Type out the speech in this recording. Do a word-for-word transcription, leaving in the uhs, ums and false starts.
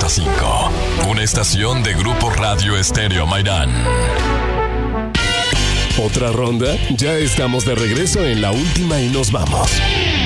punto cinco. Una estación de Grupo Radio Estéreo Mairán. ¿Otra ronda? Ya estamos de regreso en la última y nos vamos.